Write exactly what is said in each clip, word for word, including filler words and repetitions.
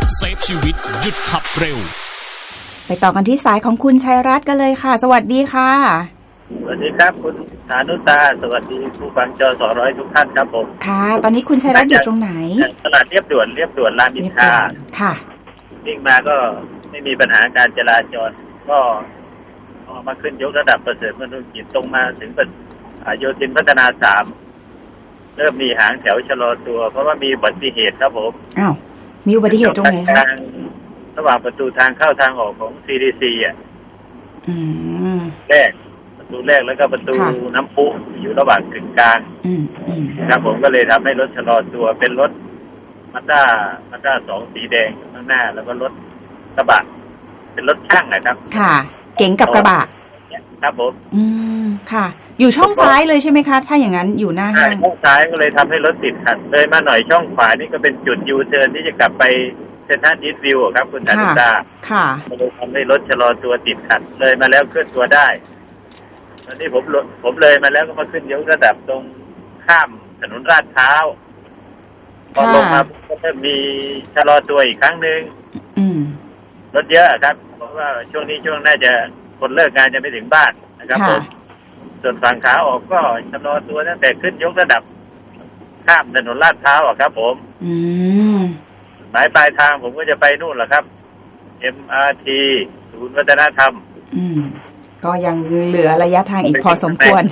เซฟชีวิตหยุดขับเร็วไปต่อกันที่สายของคุณชัยรัตน์กันเลยค่ะสวัสดีค่ะสวัสดีครับคุณฐานุตาสวัสดีผู้ฟังจสร้อยทุกท่านครับผมค่ะตอนนี้คุณชัยรัตน์อยู่ตรงไหนตลาดเรียบด่วนเรียบด่วนรามอินทราค่ะวิ่งมาก็ไม่มีปัญหาการจราจรก็ออกมาขึ้นยกระดับประเสริฐมนุษย์กิจตรงมาถึงโยธินพัฒนาสามเริ่มมีหางแถวชะลอตัวเพราะว่ามีอุบัติเหตุครับผมอ้าวมีอุบัติเหตุตรงไหนคะระหว่างประตูทางเข้าทางออกของ ซี ดี ซี อ่ะอืมแรกประตูแรกแล้วก็ประตูน้ำพุอยู่ระหว่างกึ่งกลางอืมอืมครับผมก็เลยทำให้รถชะลอตัวเป็นรถมาด้ามาด้าสองสีแดงข้างหน้าแล้วก็รถกระบะเป็นรถช่างนะครับค่ะเก๋งกับกระบะครับผมอืมค่ะอยู่ช่องซ้ายเลยใช่ไหมคะถ้าอย่างนั้นอยู่หน้าห้างช่องซ้ายก็เลยทำให้รถติดขัดเลยมาหน่อยช่องขวานี่ก็เป็นจุดยูเทิร์นที่จะกลับไปเซ็นทรัลอีสต์วิวครับคุณฐานุตาค่ะเลยทำให้รถชะลอตัวติดขัดเลยมาแล้วเคลื่อนตัวได้ตอนนี้ผมผมเลยมาแล้วก็มาขึ้นยกระดับตรงข้ามถนนลาดพร้าวพอลงมาก็จะมีชะลอตัวอีกครั้งหนึ่งรถเยอะครับเพราะว่าช่วงนี้ช่วงน่าจะคนเลิกงานจะไม่ถึงบ้านนะครับผมส่วนฝั่งขาออกก็ชะลอตัวตั้งแต่ขึ้นยกระดับข้ามถนนลาดพร้าวอ่ะครับผมหมายปลายทางผมก็จะไปนู่นแหละครับ เอ็ม อาร์ ที ศูนย์วัฒนธรรมก็ยังเหลือระยะทางอีกพอสมควร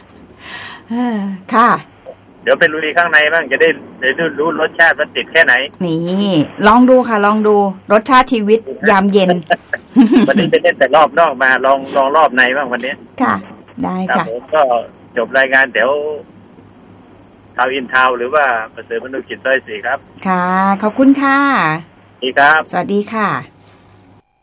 ค่ะเดี๋ยวไปลุยข้างในบ้างจะได้ได้รู้รสชาติมันติดแค่ไหนนี่ลองดูค่ะลองดูรสชาติชีวิตยามเย็นวันนี้ไปเล่นแต่รอบนอกมาลองลองรอบในบ้างวันนี้ค่ะได้ค่ะผมก็จบรายงานเดี๋ยวทาวอินทาวหรือว่าประเสริฐมนุษย์กิจซอยสี่ครับค่ะขอบคุณค่ะดีครับสวัสดีค่ะ